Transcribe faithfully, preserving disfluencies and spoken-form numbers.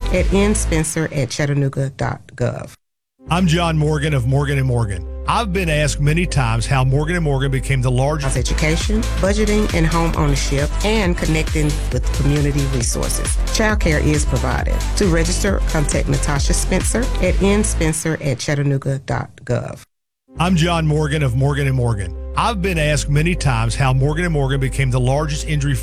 at n spencer at chattanooga dot gov. I'm John Morgan of Morgan and Morgan. I've been asked many times how Morgan and Morgan became the largest education, budgeting, and home ownership, and connecting with community resources. Childcare is provided. To register, contact Natasha Spencer at n spencer at chattanooga dot gov. I'm John Morgan of Morgan and Morgan. I've been asked many times how Morgan and Morgan became the largest injury